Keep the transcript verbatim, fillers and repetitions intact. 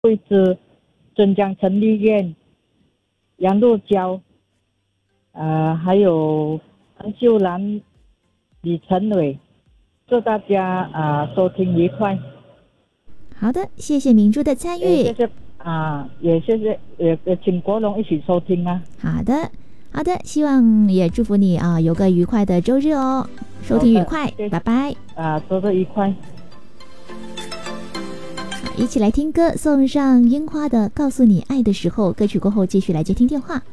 桂枝、镇江陈丽燕、杨若娇，呃，还有陈秀兰、李晨伟，祝大家啊、呃、收听愉快。 好的，谢谢明珠的参与， 谢谢啊，也谢谢也也请国荣一起收听啊。 好的，好的，希望也祝福你啊，有个愉快的周日哦，收听愉快，拜拜啊，周日愉快。 一起来听歌，送上樱花的《告诉你爱的时候》。歌曲过后，继续来接听电话。